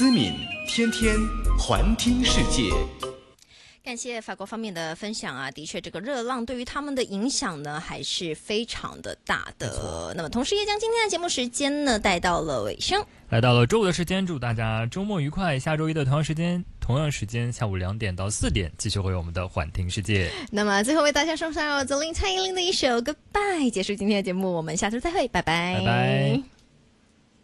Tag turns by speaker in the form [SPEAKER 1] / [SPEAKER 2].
[SPEAKER 1] 思敏天天环听世界。
[SPEAKER 2] 感谢法国方面的分享啊，的确这个热浪对于他们的影响呢还是非常的大的。那么同时也将今天的节目时间呢带到了尾声，
[SPEAKER 3] 来到了周五的时间，祝大家周末愉快。下周一的同样时间下午2点到4点继续会有我们的环听世界。
[SPEAKER 2] 那么最后为大家送上左琳蔡依林的一首 Goodbye， 结束今天的节目，我们下周再会，拜拜。
[SPEAKER 3] 拜拜。